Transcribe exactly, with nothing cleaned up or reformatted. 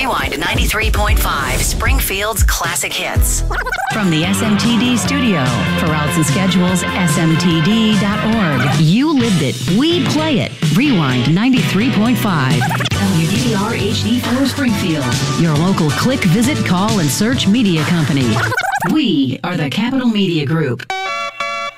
Rewind ninety-three point five, Springfield's classic hits. From the S M T D studio, for routes and schedules, S M T D dot org. You lived it. We play it. Rewind ninety-three point five. W D R H D four Springfield. Your local click, visit, call, and search media company. We are the Capital Media Group.